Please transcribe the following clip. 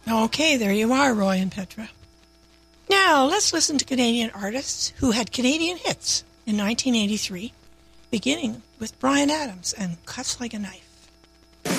Okay, there you are, Roy and Petra. Now, let's listen to Canadian artists who had Canadian hits in 1983, beginning with Bryan Adams and Cuts Like a Knife.